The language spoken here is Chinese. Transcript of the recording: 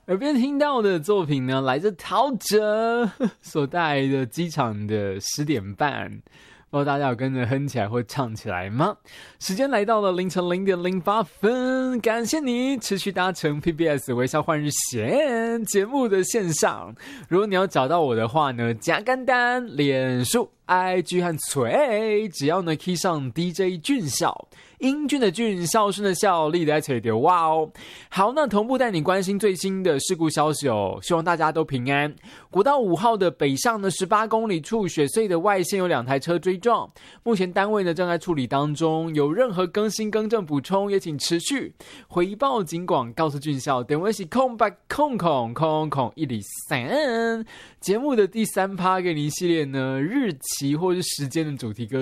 耳边听到的作品呢，来自陶喆所带来的机场的10点半，不知道大家有跟着哼起来或唱起来吗？时间来到了凌晨0:08，感谢你持续搭乘 PBS 微笑换日线节目的线上。如果你要找到我的话呢，加简单，脸书、IG 和Twitter，只要呢 key 上 DJ 俊孝，英俊的俊，孝顺的孝，力的吹丢哇哦！好，那同步带你关心最新的事故消息哦，希望大家都平安。国道5号的北上呢18公里处雪隧的外线有2台车追撞，目前单位呢正在处理当中，有任何更新更正补充也请持续回报警广告诉俊孝。等会是空白空103节目的第3趴给你一系列呢日期或是时间的主题歌。